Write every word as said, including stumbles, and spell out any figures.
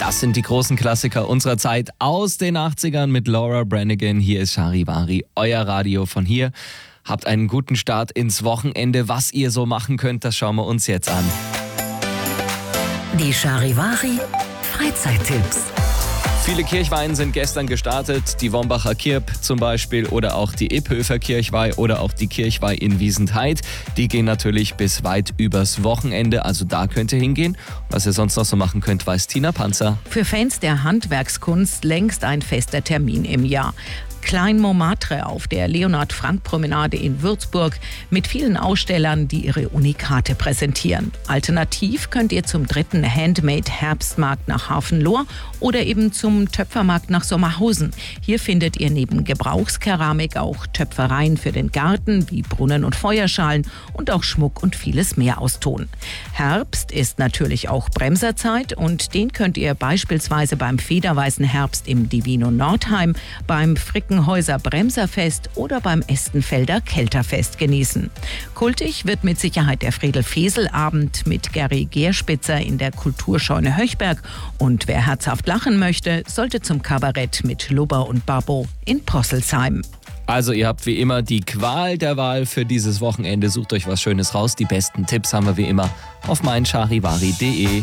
Das sind die großen Klassiker unserer Zeit aus den achtzigern mit Laura Branigan. Hier ist Charivari, euer Radio von hier. Habt einen guten Start ins Wochenende. Was ihr so machen könnt, das schauen wir uns jetzt an. Die Charivari Freizeittipps. Viele Kirchweihen sind gestern gestartet, die Wombacher Kirb zum Beispiel oder auch die Ipphöfer Kirchweih oder auch die Kirchweih in Wiesentheid. Die gehen natürlich bis weit übers Wochenende, also da könnt ihr hingehen. Was ihr sonst noch so machen könnt, weiß Tina Panzer. Für Fans der Handwerkskunst längst ein fester Termin im Jahr. Klein Montmartre auf der Leonhard-Frank-Promenade in Würzburg mit vielen Ausstellern, die ihre Unikate präsentieren. Alternativ könnt ihr zum dritten Handmade-Herbstmarkt nach Hafenlohr oder eben zum Töpfermarkt nach Sommerhausen. Hier findet ihr neben Gebrauchskeramik auch Töpfereien für den Garten wie Brunnen und Feuerschalen und auch Schmuck und vieles mehr aus Ton. Herbst ist natürlich auch Bremserzeit und den könnt ihr beispielsweise beim Federweißen Herbst im Divino Nordheim, beim Frickenhäuser Bremserfest oder beim Estenfelder Kelterfest genießen. Kultig wird mit Sicherheit der Friedel-Fesel-Abend mit Gary Gerspitzer in der Kulturscheune Höchberg. Und wer herzhaft lachen möchte, sollte zum Kabarett mit Lubber und Babbo in Posselsheim. Also ihr habt wie immer die Qual der Wahl für dieses Wochenende. Sucht euch was Schönes raus. Die besten Tipps haben wir wie immer auf mein charivari punkt de.